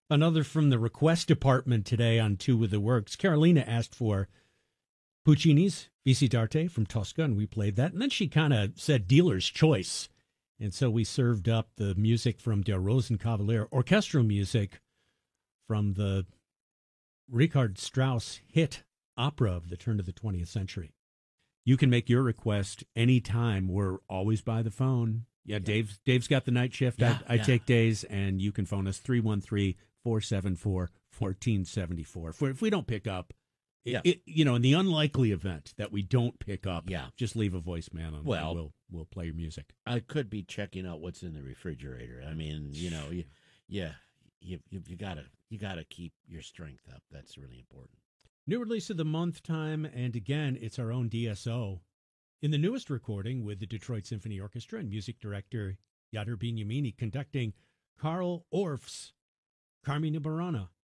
Another from the request department today on Two with the Works. Carolina asked for Puccini's Visitarte from Tosca, and we played that. And then she kind of said dealer's choice. And so we served up the music from Der Rosenkavalier, orchestral music from the Richard Strauss hit opera of the turn of the 20th century. You can make your request anytime. We're always by the phone. Yeah, Dave's got the night shift. I take days, and you can phone us 313-474-1474. If we don't pick up, in the unlikely event that we don't pick up, just leave a voicemail and we'll play your music. I could be checking out what's in the refrigerator. I mean, you gotta keep your strength up. That's really important. New release of the month time, and again, it's our own DSO. In the newest recording with the Detroit Symphony Orchestra and music director Yader Bignamini conducting Carl Orff's Carmina Burana